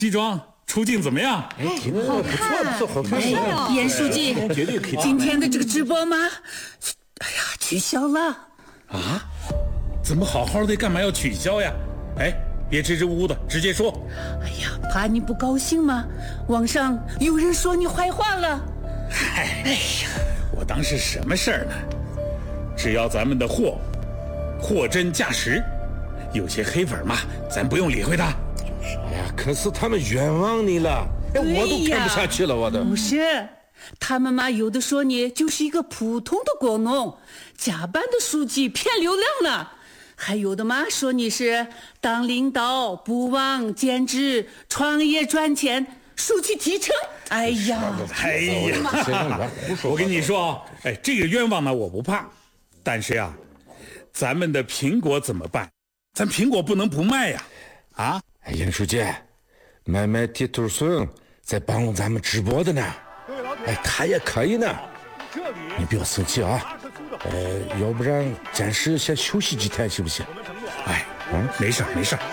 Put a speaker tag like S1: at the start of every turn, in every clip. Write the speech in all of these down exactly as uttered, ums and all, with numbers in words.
S1: 西装出镜怎么样？
S2: 哎，挺好看，不错，好看。
S3: 哎，严书记，
S2: 绝对可以。
S3: 今天的这个直播吗？哎呀，取消了。
S1: 啊？怎么好好的，干嘛要取消呀？哎，别支支吾吾的，直接说。
S3: 哎呀，怕你不高兴吗？网上有人说你坏话了。
S1: 嗨，哎呀，我当是什么事儿呢？只要咱们的货货真价实，有些黑粉嘛，咱不用理会他。
S2: 哎呀，可是他们冤枉你了，哎，我都看不下去了，我都。
S3: 不是，他们嘛，有的说你就是一个普通的果农，假扮的书记骗流量了。还有的嘛说你是当领导不忘兼职创业赚钱，书记提成。哎呀，
S1: 哎呀，我跟你说啊，哎，这个冤枉呢我不怕，但是呀，咱们的苹果怎么办？咱苹果不能不卖呀，啊！
S2: 哎，严书记，买买铁兔笋在帮咱们直播的呢，哎，他也可以呢，你不要生气啊。呃，要不然暂时先休息几天行不行？
S1: 哎，嗯，没事没事。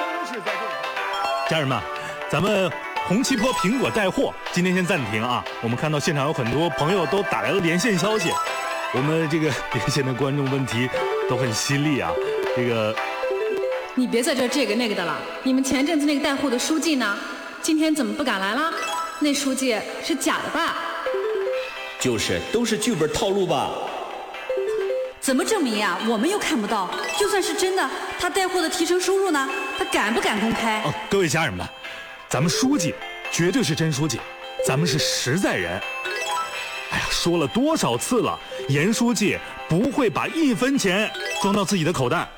S4: 家人们，咱们红旗坡苹果带货今天先暂停啊！我们看到现场有很多朋友都打来了连线消息，我们这个连线的观众问题都很犀利啊！这个，
S5: 你别在这这个那个的了。你们前阵子那个带货的书记呢？今天怎么不敢来了？那书记是假的吧？
S6: 就是，都是剧本套路吧？
S5: 怎么证明呀？我们又看不到。就算是真的，他带货的提成收入呢？他敢不敢公开？
S4: 哦，各位家人们，咱们书记绝对是真书记，咱们是实在人。哎呀，说了多少次了，严书记不会把一分钱装到自己的口袋。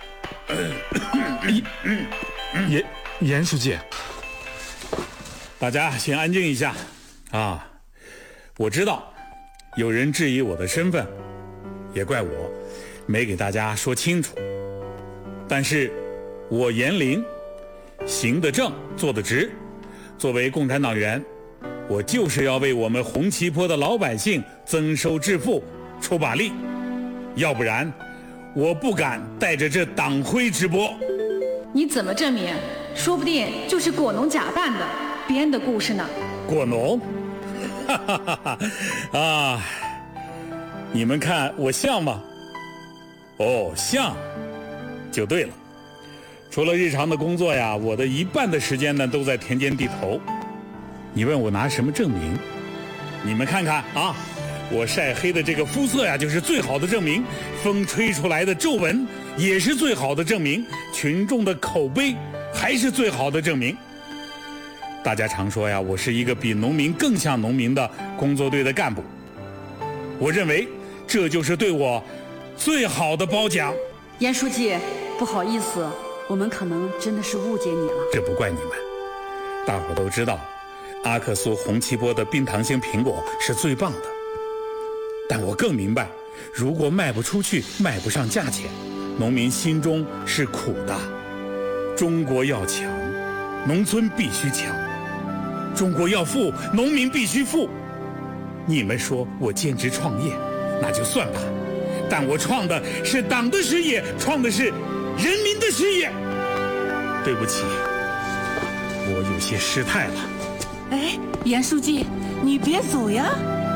S4: 严严书记，
S1: 大家先安静一下啊！我知道有人质疑我的身份，也怪我没给大家说清楚。但是我严凌行得正，坐得直，作为共产党员，我就是要为我们红旗坡的老百姓增收致富出把力，要不然我不敢带着这党徽直播。
S5: 你怎么证明？说不定就是果农假扮的，编的故事呢。
S1: 果农？哈哈哈哈啊！你们看我像吗？哦，像，就对了。除了日常的工作呀，我的一半的时间呢都在田间地头。你问我拿什么证明？你们看看啊，我晒黑的这个肤色呀，就是最好的证明；风吹出来的皱纹也是最好的证明；群众的口碑还是最好的证明。大家常说呀，我是一个比农民更像农民的工作队的干部。我认为这就是对我最好的褒奖。
S5: 严书记，不好意思，我们可能真的是误解你了。
S1: 这不怪你们，大伙都知道，阿克苏红旗坡的冰糖型苹果是最棒的。但我更明白，如果卖不出去，卖不上价钱，农民心中是苦的。中国要强，农村必须强；中国要富，农民必须富。你们说我兼职创业，那就算吧，但我创的是党的事业，创的是人民的事业。对不起，我有些失态了。
S3: 哎，严书记，你别走呀。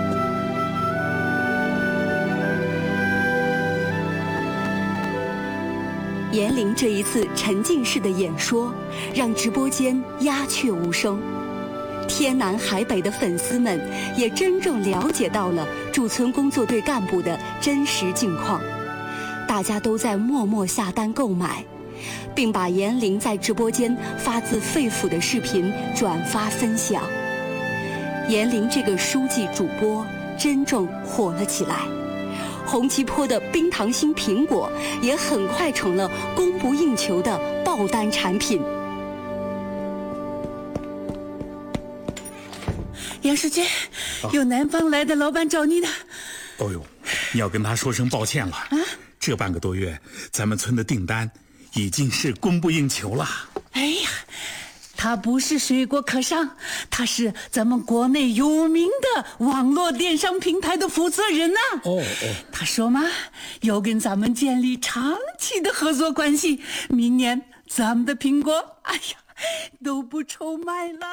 S7: 严凌这一次沉浸式的演说，让直播间鸦雀无声。天南海北的粉丝们也真正了解到了驻村工作队干部的真实境况，大家都在默默下单购买，并把严凌在直播间发自肺腑的视频转发分享。严凌这个书记主播真正火了起来，红旗坡的冰糖心苹果也很快成了供不应求的爆单产品。
S3: 严书记，有南方来的老板找你的。
S1: 哦呦，你要跟他说声抱歉了。啊，这半个多月，咱们村的订单已经是供不应求了。
S3: 哎呀，他不是水果客商，他是咱们国内有名的网络电商平台的负责人呐、啊。
S1: 哦哦，
S3: 他说嘛，要跟咱们建立长期的合作关系。明年咱们的苹果，哎呀， 都不愁买了。